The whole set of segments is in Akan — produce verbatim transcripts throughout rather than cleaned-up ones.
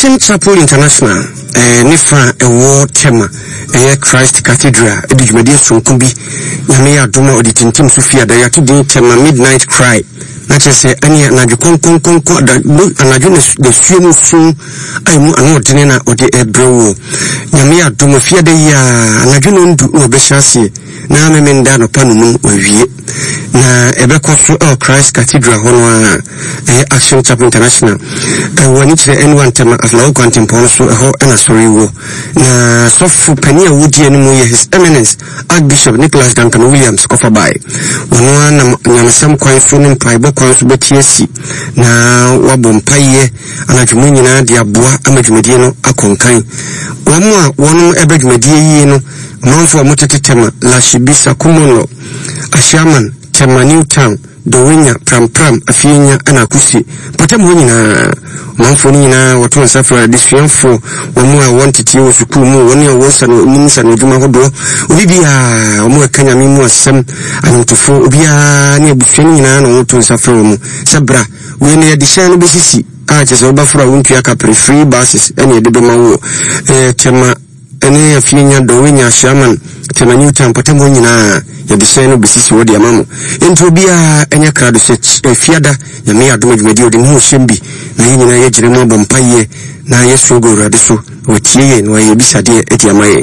Action Chapel International eh nifa ewo tema eh Christ Cathedral edijumadi sonkumbi nyame ya doma oditintim Sofia da yato din tema Midnight Cry na chese ani anadwo konkon konkon da anadwo ne de suemu sun aimu anu odene na ode ebrewo nyame ya doma fia da ya anadwo no ndu obehyasie na memenda no panu mu owie na ebekoso el Christ Cathedral hono eh Action Chapel International eh wani kire anyone tema aflawo contemporary so ho na sorry wo na sofu pania wudi enu mu His Eminence Archbishop Nicholas Duncan Williams kofa bai wono na nyamsam kwan so ne mpaibo kwan so betiasi na wabompaye anadwumu nyina de aboa amadwumadi no akonkan womo a wono ebadwumadi yi no manfo motetetema la shibisa kumono ashaman tema Newtown Dowenya pram pram afienya ana kusi potem ho nyina manfo nyina wato nsafra disuanfo womu a wantiti wo sukuu mu woni a wosa no nimsa no dwuma hodo obibia omu akanya mimu asem anotofo obia ne abusuani nyina no wato nsafra wo sabra we ne adisha no besisi a chese obafra wontua ka pre free buses ene edebema wo eh tema ene afienya Dowenya shaman tema Newtown potem ho nyina ya biseno bisisi wodi ya mamu ento bia enya krado se fiada ya me adoma dwumadi odi mu shembi na yin na ye jire mu bompaye na yesu ogoro so wotie no ye bisade eti amaye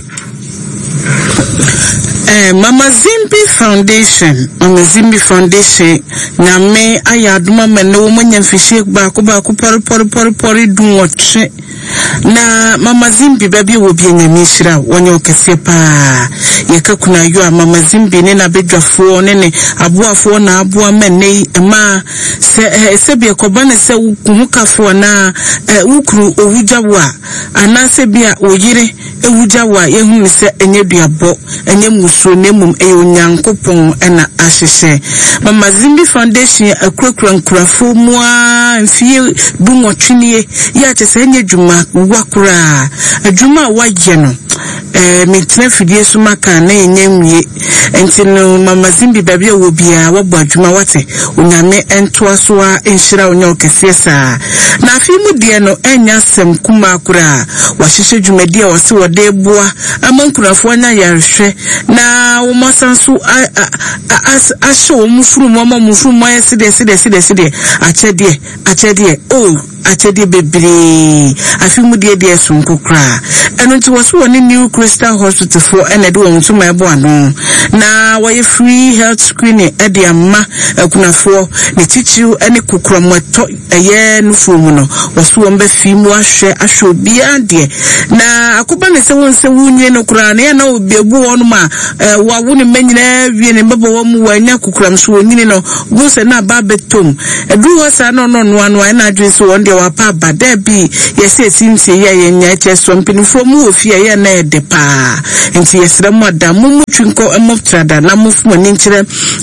eh Mama Zimbi Foundation Mama Zimbi Foundation na me aya adoma me no mo nyamfihie ba ko ba ko por por por por dun wotwe na Mama Zimbi baby wo bi nyamishira wonye okese pa yeka kuna yo a Mama Zimbi ne na bedwafo ne ne aboafo na aboa mane ma se se bi ekoba ne se kumukafo na wukuru owujawa ana se bia oyire ewujawa yehu se enye duabo enye muso nemum e onyankopon ena ahyehye Mama Zimbi Foundation akwakura nkurafo mua mfie bunwotwenie ya chese enye dwuma wakura adwuma waje no eh metena fidie so maka na enye nwie enti no Mama Zimbi babia wo bia wabo adwuma wate onyame entoa so a enhyira onya okese sa na afimu die no enya sem kuma akura wahyehye dwumadi a wose wode boa amankurafo anya yarehwe na wo masanso asho wo mufuru mo ma mufuru mo yeside side side side achede achede oh achede bebre afimu die die sunkukra eno nti waso woni New Crystal Hospital for enede wo nso ma ebo ano na waye free health screening e de amma akunafo ne tichiu ene kukura mwato eye nufu mu no waso wo mba fimu ahwe ahwe bia de na akoba ne se won se wunye no kura na na obebu wonu ma wawo ne manyina wie ne mbaba wo mu wanya kukura mso wonyini no go se na ba betom edu ho sa no no no anu na adwen so won de wa pa ba da bi yesi esimse ye ye nya che so mpinifo mu ofia ye na ede pa nti yesra mu ada mu mutwinko emoptrada na mufu ni nkire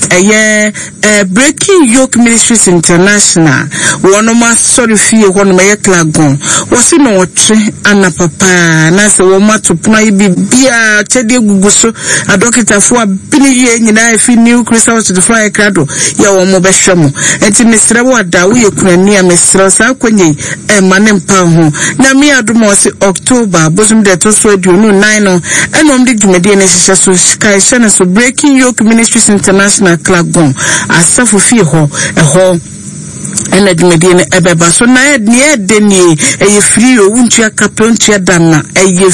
eye Breaking Yoke Ministries International wono ma sorry fie wono ma ye klagon wosi no wotre ana papa na se wo matopna bibia chede guguso adokitafo abini ye nyina efi New Crystal Hospital fly krado ya wo mo behwemo enti mesra wo ada wo ye kunani a mesra sa kwenye e mane mpa ho na me adoma wosi October bosum de to so aduonu nine no enom de dwumade ne hihye so sky shana so Breaking Yoke Ministries International klagon asafo fie ho eho ena dwumadi ne ebeba so na ne de ni eye free o wuntua kaprontua dana eye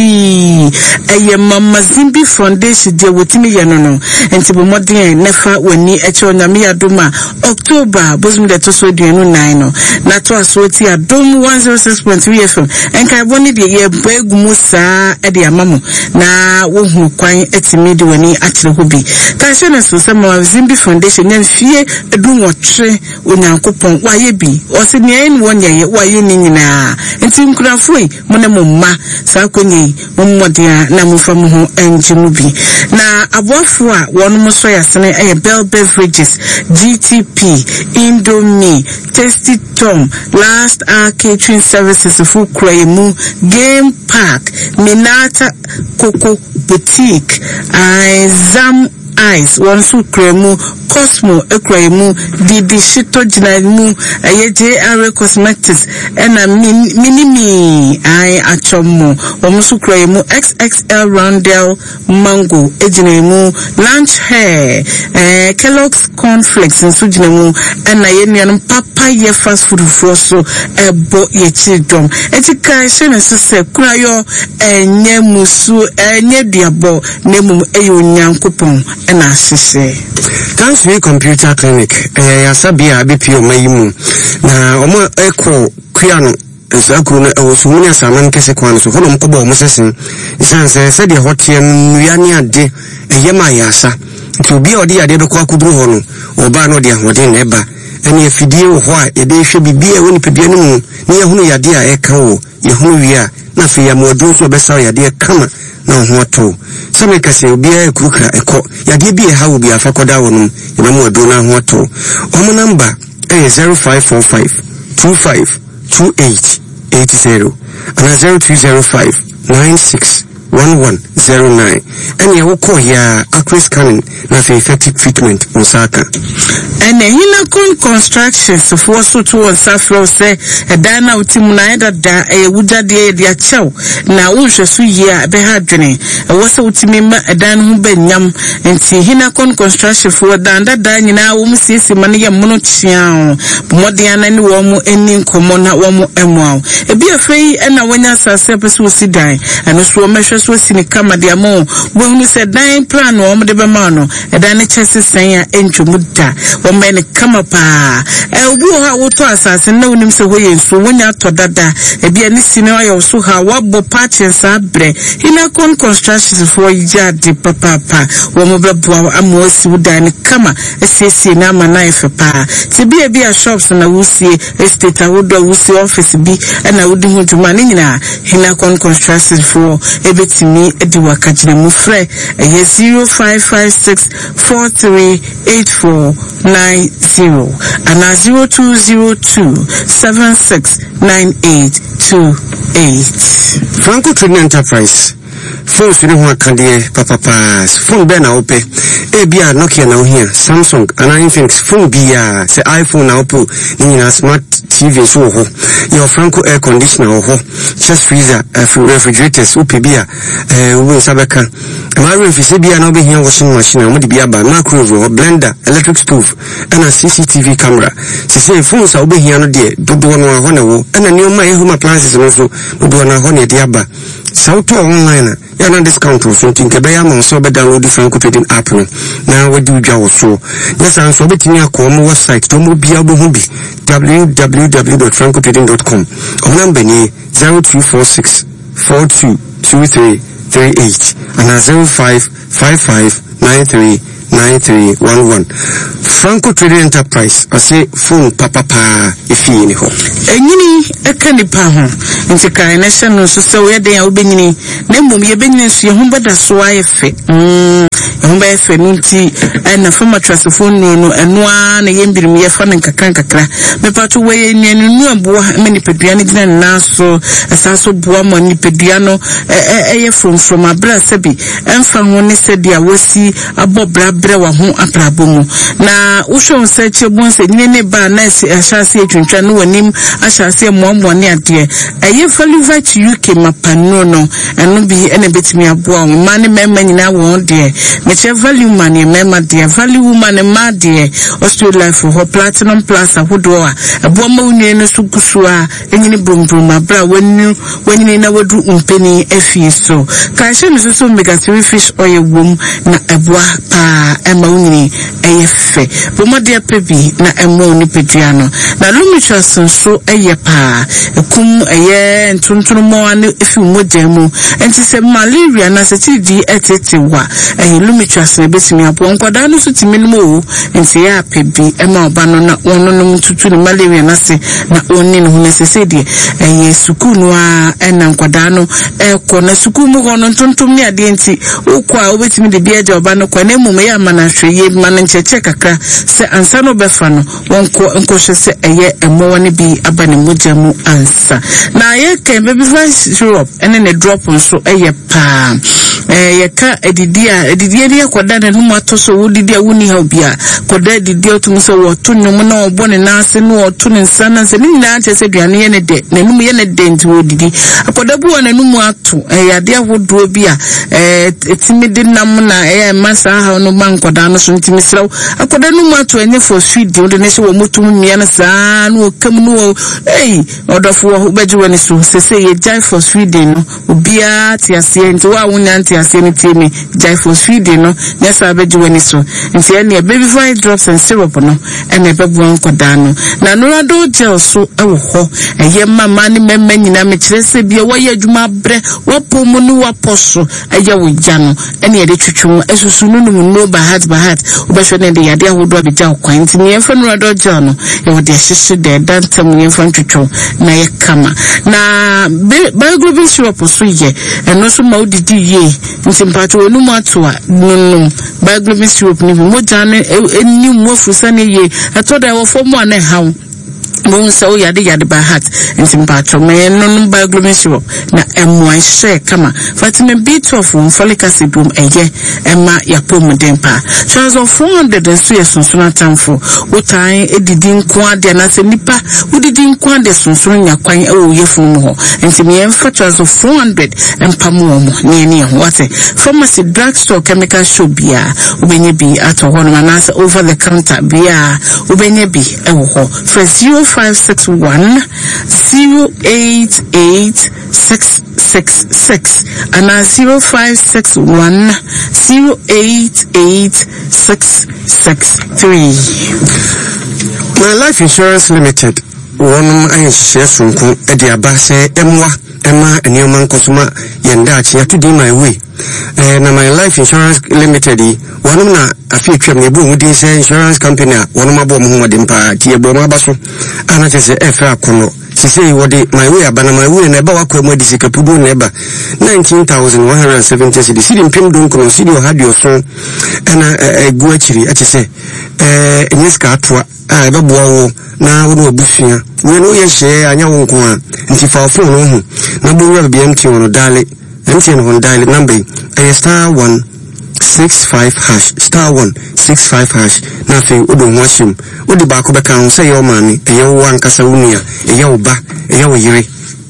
free eye Mama Zimbi Foundation de wotimi ye no no enti bo modern nefa wani eche onyame adoma October bosum de to so aduonu nine no na to asoti adom one oh six point three F M enka boni de ye bagumu saa e de amamo na wo hu kwan etimi de wani akire hobi ka hye na so Mama Zimbi Foundation nyam fie edu nwotwe onyankopon waye bi osi ne en wonye waye ni nyina enti nkurafoi mone momma sa konyi mommodia na mufam ho enjimu bi na aboafo a wonmo so yasene eye Bell Beverages G T P Indomie Tasty Tom Last Hour Catering Services for Kremu Game Park Minata Coco Boutique Azam eyes one so kremu Cosmo ekremu Didi Shito Jinaimu eye J R Cosmetics ena minimi ai achomo omusu kremu X X L Roundel Mango ejinaimu Lunch Hair eh Kellogg's Cornflakes nso jinaimu ena ye nuanum papa ye fast food froso ebo ye chidom etika shene sese kurayo enye musu enye diabo nemu eyo nyankopon ena asese Transfer Computer Clinic eh yasabia bepio mayimu na omo eko kuano ezakuru na ewosumuni asaman kese kwano so hono mkobo omusesin isanse se de hotie nuane ade eyema yasa nti obi odi ade be kwa kuduru hono oba no de ahode na eba ene afidie wo ho a yede hwe bibia woni pedua no mu ne yehunu yade a eka wo yehunu wi a na fe ya modu so be saw yade kama na ho to some kase obi a ekuruka eko yade bi e ha wo bi afakoda wonum yema modu na ho to omo number eh zero five four five two five two eight eight zero and zero two zero five nine six one one zero nine and you call here accurate scanning na for effective treatment Osaka and hina con constructions for so to on safro say a dana utimu na eda da e wuja de dia chew na unhwe so yia be ha dwene e wose utimi ma edan hu benyam enti hina con construction for danda da nyina wo msiesi mane ye mono chia modern ani wo mu eni nkomo na wo mu emu e bi afei e na wanya sase pese wo sidan eno so mehwe so sini kama dia mo wo hu se dan plan wo mo de be ma no e dan ne chese sen ya entwomu da wo men kama pa e obi ha wo to asase na wonim se ho ye nso wonya to dada e bia ni sini ayo so ha wabo patches abre hina con construction for ija de papa pa wo mo be boa amosi wudan kama esesi na ma na efe pa ti bia bia shops na wusie estate awodo wusie office bi na wodi hu tuma ni nyina hina con construction for ebetimi edi wakajina mu frɛ ɛyɛ zero five five six four three eight four nine zero and zero two zero two seven six nine eight two eight. Franco Trading Enterprise phone sini ho akade papa pass phone be na ope e bia Nokia na ohia Samsung ana Infinix phone bia se iPhone na opo ni na smart T V so ho your Franco air conditioner ho chest freezer uh, refrigerators ope bia eh wo sabeka ma refrigerator bia na obehia washing machine mo de bia ba microwave blender electric stove ana C C T V camera se se phone sa obehia no de dodo no ho na wo ana ni o ma home appliances no so dodo na ho na de aba sauto online ya na discount so tinke be ya mo so be download the Franco Trading app no na we do dwa wo so yes and so betimi akọ mo website to mo bia bo hu bi w w w dot franco trading dot com o number ni zero two four six four two two three three eight and zero five five five nine three nine three one one. Franco Trading Enterprise I say phone papa pa ifi ni ho enyini eka ni pa ho nti kai na hye no so se we den a obenyini na mmom ye benyini so ye ho beda so ayefe mm ye ho ba yefe nti na fama trasofon no no eno a na ye mbirim ye fa ne kakran kakra me pato we ye nuanu nu aboa me ni pedua ne gina na so asaso boa mo ni pedua no e ye from from abra sabi emfa ho ne se dia wasi abobra bre wa ho aprabo mu na usho nse chebon se nyene ba na se ahase atwintwa no wanim ahase moamo ne ade eye valuva to U K mapano no eno bi ene betimi aboa wo ma ne mema nyina wo de me che value man e mema de value woman ma de Australia for ho platinum plus ahodo a aboa ma unye no sukusu a enyini brumbrum abra wanu wanyini na wadu umpeni afi so ka hye no so omega three fish oil wom na aboa pa ema unyi eyefe bomode pebi na emo ni pediano na lumitras so eye pa ekum eye ntuntunu mo ane efi modemu enti se malaria na se ti di etetewa eye lumitras na betimi apo nkwada no so timi no enti ya pebi ema oba no na wono no mtutu ni malaria na se na oni no ne se die eye sukunu a ena nkwada no eko na sukumu ho no ntuntum ni ade enti okwa obetimi de bia je oba no kwa na emu ya mana hweye mana ncheche kakra se ansa no befa no wonko nkwohwe se eye emo woni bi abane mojamu ansa na ye ke baby vice Europe ene ne drop nso eye pa eh yeka edidi a edidi eri akoda na num atoso wo didi a woni ha bia koda edidi otum so wo to nnum na obo ne na ase no oto ne nsa na se ni na che se duane ye ne de na num ye ne de nti wo didi akoda bu na num ato eh yade ahodo bi a eh etimi de nam na eh masa ha no bankoda no so ntimi sraw akoda num ato enye for sweet de ne se wo mutum mia na saa no kam no eh odofo wo beji woni so se se ye jai for sweet de no obia ti ase nti wa wonya nti ase ni timi jai for sweet de no ne sa beji woni so nti e ne baby fine drops and syrup no e ne bebu ankoda no na no do gel so e wo ho eye mama ni memma nyina me kire se bia wo ye adwuma bre wo pomu ni wo poso eye wo gya no e ne de twetwum esusu no no no ba hat ba hat obehwe ne de yade ahodo abegya kwan nti ne yemfa no do gel no e wo de hyehye de dantam yemfa twetwum na ye kama na biography syrup so ye eno so ma odidi ye nti mpacho onu mu ato a nunu biography syrup ni mo jane eni mu afusa ne ye atoda wo fo mu ane hawo bon so yade yade ba hat nti mpacho me nunu biography syrup na emwan share kama vitamin B twelve folic acid dum eye ema yapom dempa so four hundred so yesunsuna tamfo wotan edidi nko ade na se nipa wodidi nko ade sunsun nyakwan e wo yefunu ho nti me emfa so four hundred empamo mo ne ne ho wate pharmacy drugstore chemical shop bia obenye bi ato ho no na over the counter bia obenye bi e wo ho for zero five six one zero eight eight six six six and zero five six one zero eight eight six six three. My Life Insurance Limited one I share sunku e dia ba se emwa ema enioma nkosoma yenda achi atudi my way eh na My Life Insurance Limited one na afi twem ne bu mudi se insurance company one ma bo mo ho de mpa tie bo ma baso ana che se efe akono sisi wode my way abana my way na ba wakwa mu adisi kapubu na eba nineteen thousand one hundred seventy cedi sidi mpem don kono sidi o hadio so ana egu achiri ache se eh enyeska atwa a ebe bo wo na wo no busua we no ye hye anya wo nko a nti fa phone no hu na bo wa bi mt wono dale mt no dale number eh star one six five hash star one six five hash na fe odo nwashim odi ba ko beka ho se ye o mani e ye wo ankasa wunia e ye wo ba e ye wo yire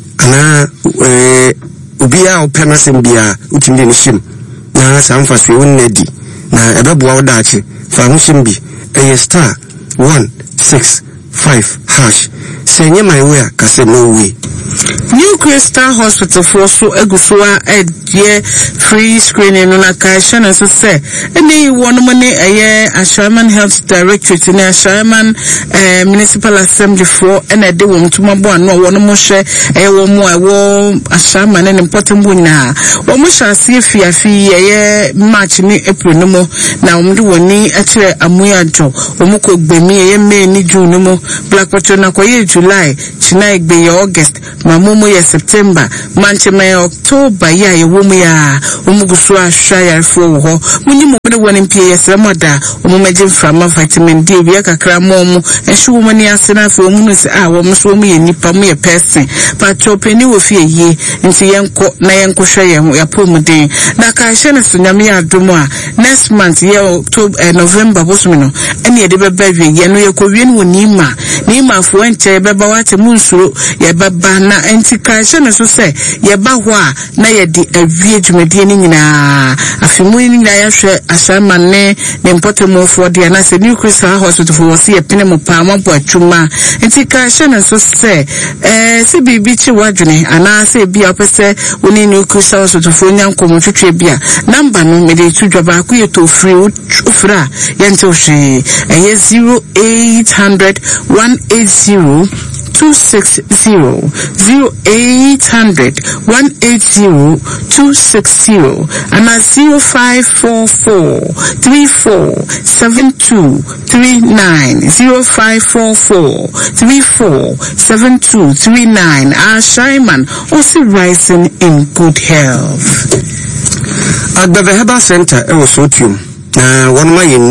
ana eh obia o penasem bia utinde ni shim na samfa so wonnadi na ebeboa wo daachi fa ho shim bi e star one six five hash senye my way kase no way. New Crystal Hospital for so egusua edie free screening na kaisha na so say any one money aye Ashaman Health Directorate in Ashaman eh, Municipal Assembly for and a de won to mabo no one mo hwe eh wo mo wo Ashaman na important bu na wo mo sha se fia fi aye March ni April no mo na wo de woni a kire amuyajo wo mo ko gbemi aye May ni June no mo Black Watch na ko ye July china igbe ye August mamumu ya September manche me October ya ye wo mu ya omugusu ahwa ya fo ho munyi mu de woni mpie yesremoda omumeje mframa vitamin D bia kakra mo mu ehwe wo mani asena fo mu no se ah wo so mu ye nipa mu ye person patro pani wo fie ye nti yenko na yenko hwe ye ya pomuden na ka hye ne sunyame ya domo a next month ye October eh, November bosumi no ene ye de beba wie ye no ye ko wie no ni ma ni ma fo enche beba wate mu nsuro ye beba na enti kaisha na so se ye ba ho a na ye di awie dwumadie ni nyina afimu ni nyina ya hwe asama ne ne mpotemo fo de na se New Crystal Hospital fo se ye pene mo pa mo bo atwuma enti kaisha na so se eh se bibi chi wadwene ana se bia opese oni New Crystal Hospital fo nyankom twetwe bia number no me de tudwa ba ku ye to free ufra ye nto hwe eh zero eight hundred one eight zero two six zero zero eight hundred one eight zero two six zero and at zero five four four three four seven two three nine zero five four four three four seven two three nine. Our Shaiman also rising in good health. At the Herbal Center, I was so tuned. Uh, one of my new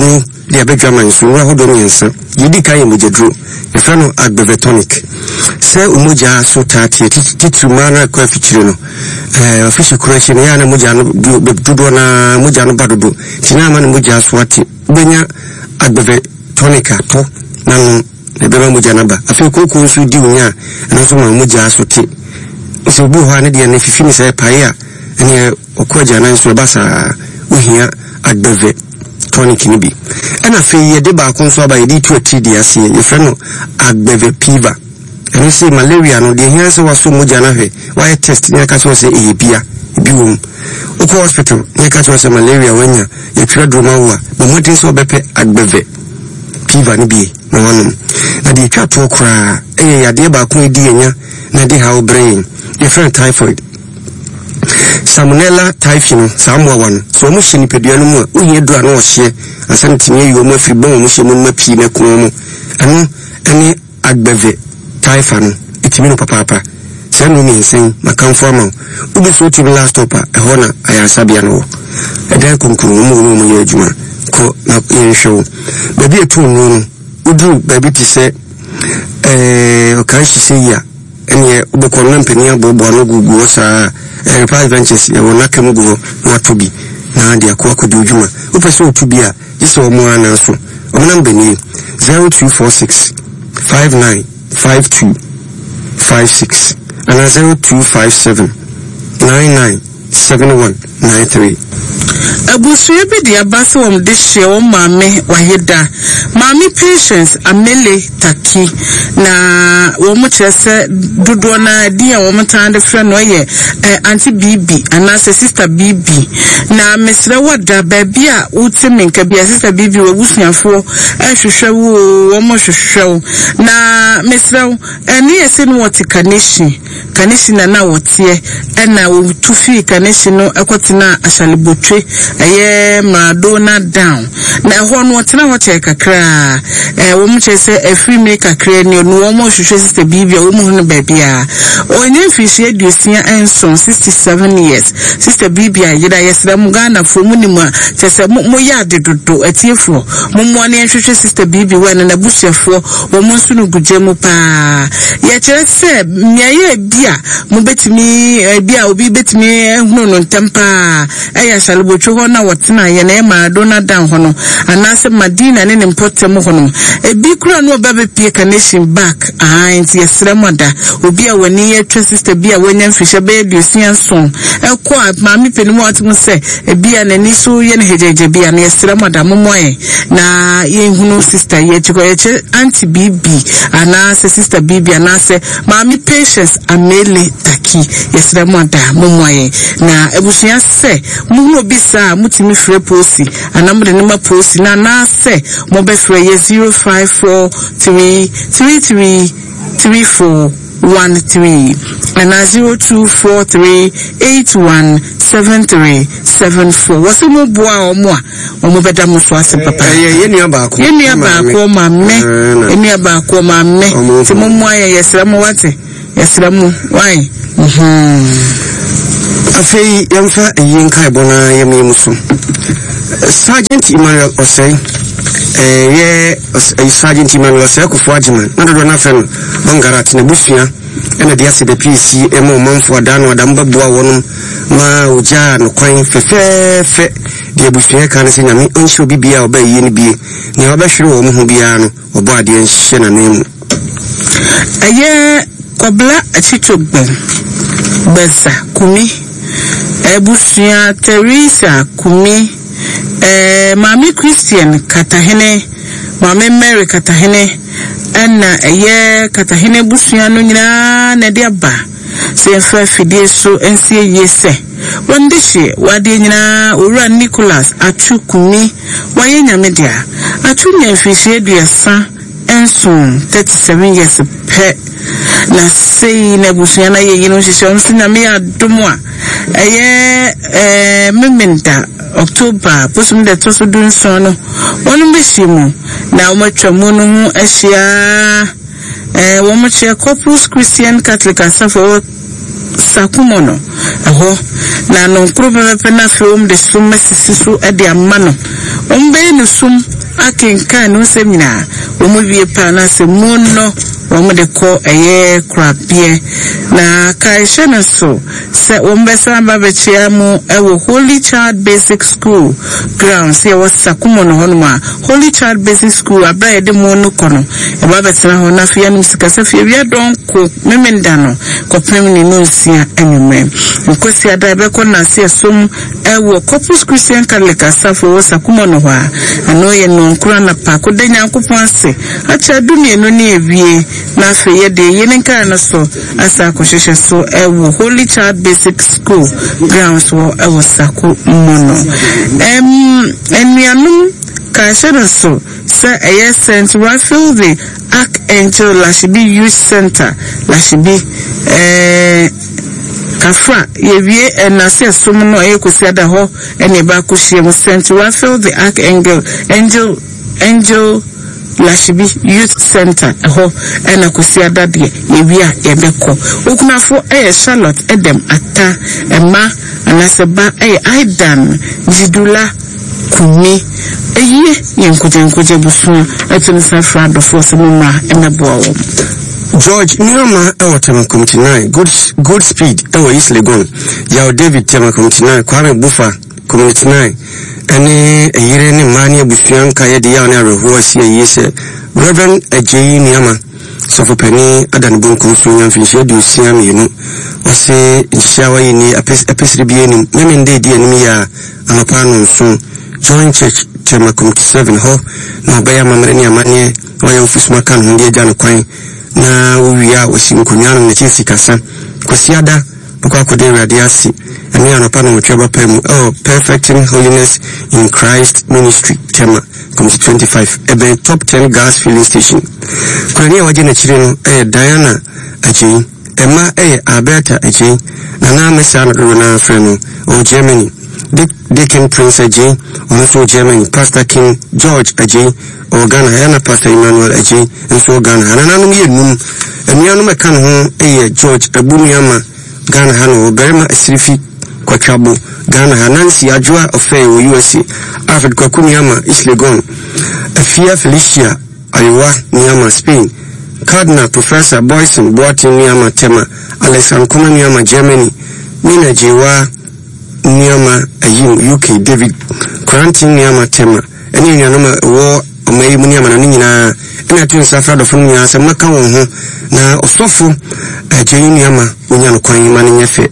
de abedwa man so no hodo nyensa yedi kan yemojadro e fa no agbevetonic se umoja so tati titu mana kwa fichire no eh ofisi kureshi ne yana moja no dodo na moja no badodo tina ma no moja so ati benya agbevetonica to na no e beba moja na ba afi koko nso di unya na so ma moja so ti so bu ha ne de na fifi ni se paia ene okwaja na nso basa uhia agbeve tonic ni bi ena fe ye de ba kon so aba ye di to ti di ase ye fe no agbeve piva ene se malaria no de hia se waso moja na hwe why test ne ka so se e bia bi wom oko hospital ne ka so se malaria wanya ye twa droma wa bo modin so bepe agbeve piva ni bi no wono na de twa to kra e ya de ba kon edi enya na de ha brain ye friend typhoid Salmonella typhi samwa wan so mo hye nipadua no mu a ohie dura na ohye asantime yi o mo afiri bon mo hye mo ma pii na kuno mo ano ene agbeve typha no itimi no papa se no mi nsen makamfo ama ubi so tu last stop e ho na ayasabia no e dai konkuru mo mo mo ye adwuma ko na ye show baby etu no no udu baby ti se eh o kan shi se ya ene ubeko no mpenia bobo no gugu sa eh five benches e wona kam gugu na tobi na dia ko akodi udwuma upese otubi a yise o mo ana so o nam beni zero two four six five nine five two five six and zero two five seven nine nine seven one nine three. Abusuye bi dia base wom de hye wo maame waheda maame Patience Amele Taki na wo mo kyerese dodo na dia wo mtande frɛ no ye eh, Auntie Bibi ana sister Bibi na mesre wada ba bia uti menka bia sister Bibi wo busuafo ehwehwe wo wo mo hwehwe na mesre eni ese no woti kaneshi kaneshi na na wotie ena wo tufi kaneshi no ekotena ashalibotwe aye Madonna down na ho no tena ho che kakra eh wo mu che se afri me kakra ni no wo mo hwehwe sister Bibi wo mu no ba bia onye fishi adusia enson sixty-seven years sister Bibi ayida yesra mu Ghana fo mu ni mu che se mo ya dedodo atiefo mo mo ne hwehwe sister Bibi wa na busuafo wo mo nso no guje mu pa ye che se miaye bia mo betimi bia obi betimi hunu no ntempa eya shalibotwe ho na wotena ye na Madonna down ho no anase Madina ne nimpotem ho no ebi kura no oba bepie connection back ah nti yesremada obi a wani ye twa sister bia wanya mfisha be adusia nson ekọ maami penimu atum se ebi a nani so ye ne hejeje bia na yesremada momoye na ye hunu sister ye chiko ye che Auntie Bibi anase sister Bibi anase maami Patience Amele Taki yesremada momoye na ebusuya se muno bisa mutimi free posi anamre ne ma posi na na se mo be free ye zero five four three three three three four one three and zero two four three eight one seven three seven four what's mo boa omo a omo beda mo so ase papa ye ye ni aba ko ye ni aba ko ma me ye ni aba ko ma me ti mo mo aye yesra mo wate yesra mo why mhm afei yamfa yinka ibona yemi muso Sergeant Emmanuel Osei eh ye Sergeant Emmanuel Osei ko fuajiman na do na fen bangarat na busua ena dia se de P C emo manfo adano adamba boa wonum ma uja no kwan fefefe de busua kan se nyame onhye obi bia oba yi ni bie ne oba hwere wo mo ho bia no obo ade nhye na nemu aye kobla achitogbe besa kumi ebusuya Teresa kumi eh Mami Christian Katahene Mami Mary Katahene ana eye Katahene busuya no nyina na de aba se fa fidie so ensie yese wondehye wade nyina owura Nicholas Achukumi waye nyamedia atunya fishi eduasa enson thirty-seven years pe na sei na busuya na ye yino hyehyɛ nso na me adomo a eye eh mementa October posum de to so dun so no wonu behyimu na omatwamu no ho ahyia eh wo mo che Corpus Christian Catholic asafo sakumo no eho na no nkrobe pe na film de sum mesisi so e de amano ombe no sum akenkan no semina omo wie pa na se muno omo de ko eye krapie na kai shena so se ombesa babechia mu ewo Holy Child Basic School grounds here was sakumo no honma Holy Child Basic School abra de mu no kono e babetena ho na fia no sikasa fia wi don ko memenda no ko pemni no nsia anwumre nkosi ada be ko na se som ewo Corpus Christian Catholic asafo wo sakumo no ho a ano ye no nkura na pa ko de nyankopon ase acha dumie no ne ewie na fe ye de ye nka na so asa ko hwehwe so ewo Holy Child Basic School grounds wo ewo sakumo no em enianum ka shero so se eye Saint Raphael the Archangel Lashibi Youth Center Lashibi eh Kafra yewie enase som no ekosia ho ene ba ko hie Saint Raphael the Archangel Angel Angel Lashibi Youth Center ho ena kosia da de yewie a yebeko okunafo eh Charlotte Edem ata ema anase ba eh Aidan Jidula kumi eye yenkoje nkoje busu etun safra do force mama emebo George Niama ewo tema committee nine good good speed ewo East Legon ya David tema committee nine Kwame Bufa committee nine ene eyire ni mani abusuan ka ye de ya na reho asie yese Reverend Ejeyi Niama sofo pani adan bonko so nyamfinhye de osia mienu ose nhyiawa yi ni apesiri bi enim memende di enim ya anapa no so Joint Church tema committee seven ho na baya mamre ni amane oya ofisuma kan hunde ja no kwan na uwia osinkunya no nechisi kasa kwasiada bukwa kode radiasi ene anapa no tweba pemu oh perfecting holiness in Christ ministry tema committee twenty-five ebe top ten gas filling station kwani waje na chire no eh Diana Achi Emma eh Alberta Achi na na mesa no na freno o Germany Deacon Prince Aji also Germany Pastor King George Aji or Ghana yana Pastor Emmanuel Aji and so Ghana and anum ye num emianu mekan ho eh George Abumiyama Ghana hano berema asrifi kwachabo Ghana Nancy Ajwa ofe wo U S A Alfred Kwakumiyama East Legon Afia Felicia Aywa Niyama Spain Cardinal Professor Boyson Boatin Niyama Tema Alexander Kuma Niyama Germany Nina Jiwa Niyama ayim U K David quarantine Niyama Tema eni nyanoma wo omayi Niyama na nyina ina tun safra do funu nya se maka won ho na osofo Ejeyi Niyama onya no kwan ma ne nyefe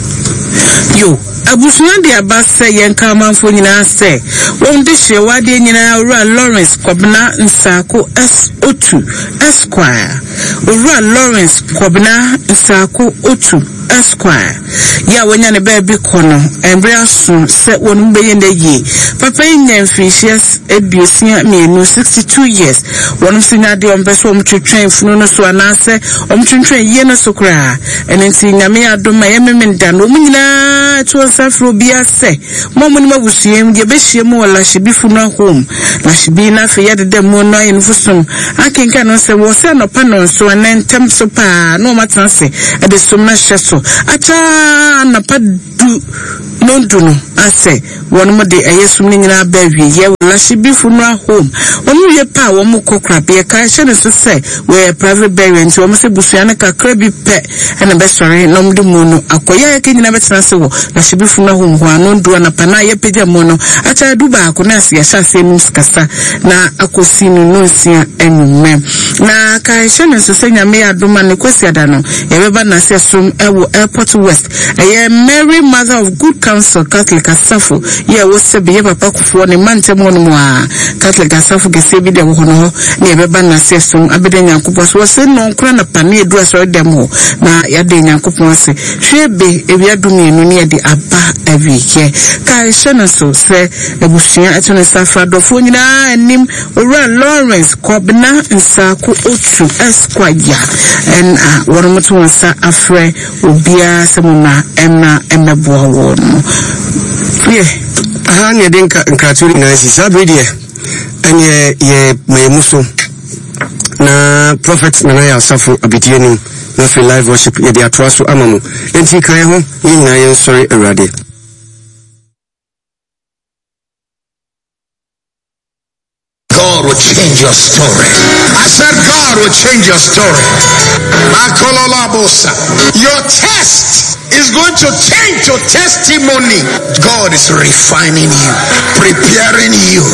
yo abusuan de abase yenka manfo nyina se won de hyewa de nyina Ura Lawrence Kobna Nsako S O two Esquire Ura Lawrence Kobna Nsako O two Esquire ya wonya ne baby kono embre aso se wonu beyende yi papa nya mfishes edusia mienu sixty-two years wonu sinya de ombeso omtwetwen funu no so anase omtwetwen ye no so kra enenti nyame adoma ye memenda no munyina to safro bia se momu ni mabusiem de behie mu wala shibifu no home na shibi na fe ye de mu no infusum akenka no se wo se no pa no so anentem so pa no matanse e de som na hyeso acha na padu no duno ase wonu mo de ayesum ni nyina ba wie ye wala shibifu no home wonu ye pa wo mu kokra be ka hye ne so se we private burial nti wo mo se busua ne kakra bi pe ene be sori no mde mu no akoya ye kenyina betena se wo na shibifu no home ho anu ndo na pa na ye peja mu no acha du ba ko na se ya sha se mu skasa na akosi ni no sia enwume na ka hye ne so se nyame adoma ne kosi ada no ye be ba na se som ewo Airport West eye Mary Mother of Good Counsel Catholic Asafo ye wo se be papa kufo ne mantem no mu a Catholic Asafo ge se bi de wo no ne be ba na se som abede nyankopon so se no nkra na pa ne edu aso dem ho na ya de nyankopon se hwebe ebi adumi enu ne de aba awike ka hye no so se ebusuan etone safa dofo nyina anim Ura Lawrence Kobna Nsako O two Esquire en a wonu mutu wonsa afre obia semuna emna emebo wono ye aha ne de nkraturi na si sabredie enye ye memuso na prophet na ya safo abitienu na free live worship ye de atraso amamu enti kan ho nyina ye sorry erade will change your story. I said God will change your story. Your test is going to change your testimony. God is refining you, preparing you